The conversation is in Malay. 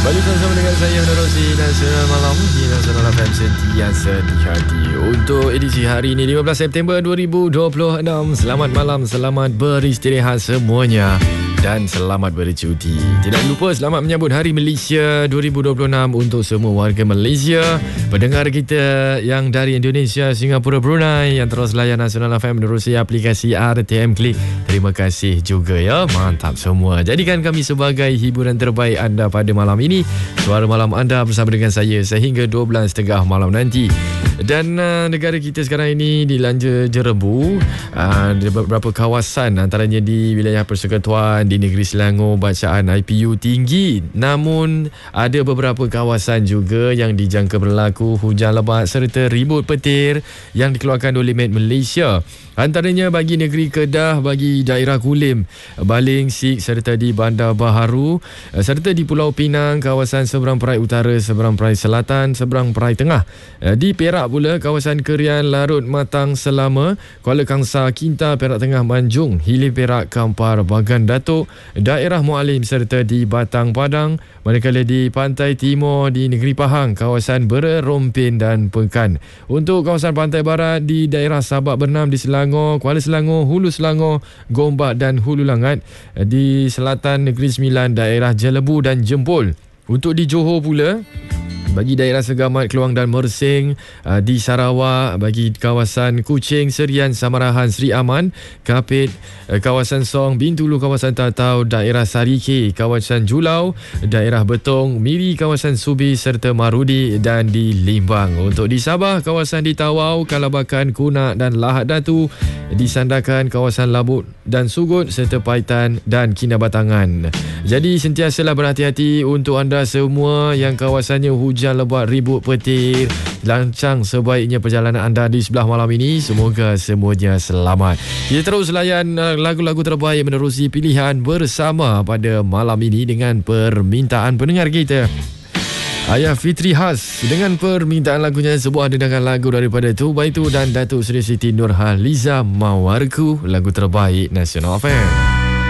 Balik bersama dengan saya menerusi Nasional Malam di Nasional FM sentiasa di hati. Untuk edisi hari ini 15 September 2026. Selamat malam, selamat beristirahat semuanya dan selamat bercuti. Tidak lupa selamat menyambut Hari Malaysia 2026 untuk semua warga Malaysia, pendengar kita yang dari Indonesia, Singapura, Brunei yang terus layan Nasional FM menerusi aplikasi RTM Klik. Terima kasih juga ya, mantap semua. Jadikan kami sebagai hiburan terbaik anda pada malam ini. Suara malam anda bersama dengan saya sehingga 12.30 malam nanti. Dan negara kita sekarang ini dilanda jerebu. Ada beberapa kawasan, antaranya di wilayah Persekutuan, di negeri Selangor, bacaan IPU tinggi. Namun ada beberapa kawasan juga yang dijangka berlaku hujan lebat serta ribut petir yang dikeluarkan oleh Met Malaysia. Antaranya bagi negeri Kedah, bagi daerah Kulim, Baling, Sik serta di Bandar Baharu, serta di Pulau Pinang, kawasan seberang perai utara, seberang perai selatan, seberang perai tengah. Di Perak pula, kawasan Kerian, Larut, Matang, Selama, Kuala Kangsar, Kinta, Perak Tengah, Manjung, Hilir Perak, Kampar, Bagan Datuk, daerah Mualim serta di Batang Padang. Manakala di Pantai Timur, di negeri Pahang, kawasan Bera, Rompin dan Pekan. Untuk kawasan Pantai Barat, di daerah Sabak Bernam, di Selangor, Kuala Selangor, Hulu Selangor, Gombak dan Hulu Langat. Di selatan Negeri Sembilan, daerah Jelebu dan Jempol. Untuk di Johor pula, bagi daerah Segamat, Keluang dan Mersing, di Sarawak, bagi kawasan Kuching, Serian, Samarahan, Seri Aman, Kapit, kawasan Song, Bintulu, kawasan Tatau, daerah Sarike, kawasan Julau, daerah Betong, Miri, kawasan Subi serta Marudi dan di Limbang. Untuk di Sabah, kawasan di Tawau, Kalabakan, Kunak dan Lahad Datu, di Sandakan, kawasan Labut dan Sugut serta Paitan dan Kinabatangan. Jadi sentiasalah berhati-hati untuk anda semua yang kawasannya hujan lebat, ribut petir. Lancang sebaiknya perjalanan anda di sebelah malam ini. Semoga semuanya selamat. Kita terus layan lagu-lagu terbaik menerusi pilihan bersama pada malam ini dengan permintaan pendengar kita. Ayah Fitri Has dengan permintaan lagunya, sebuah dendangan lagu daripada Tuba Itu dan Datuk Seri Siti Nurhaliza, Mawarku, lagu terbaik Nasional FM.